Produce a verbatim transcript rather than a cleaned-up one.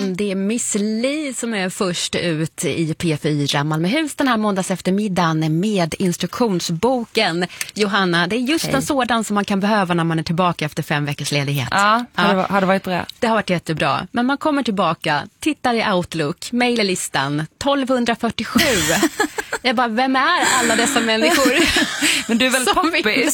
Mm, det är Miss Li som är först ut i P fyra Malmöhus den här måndags eftermiddagen med instruktionsboken. Johanna, det är just Hej. en sådan som man kan behöva när man är tillbaka efter fem veckors ledighet. Ja, ja. Hade, hade varit bra. Det har varit jättebra. Men man kommer tillbaka, tittar i Outlook, mejllistan tolv fyrtiosju. Jag bara, vem är alla dessa människor? Men du är väl poppis?